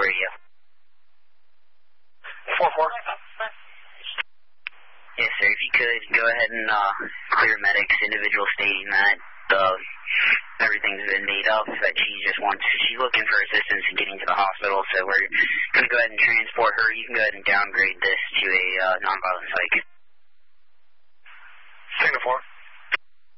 radio. 4-4. Yes, sir. If you could, go ahead and clear medics, individual stating that everything's been made up, that she's looking for assistance in getting to the hospital, so we're going to go ahead and transport her. You can go ahead and downgrade this to a nonviolent psych. Signal 4.